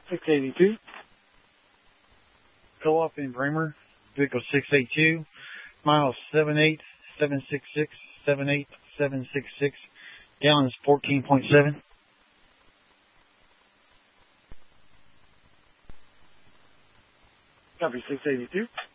682. Co-op in Bremer, vehicle 682, miles 78766, 78766, gallons 14.7. Copy 682.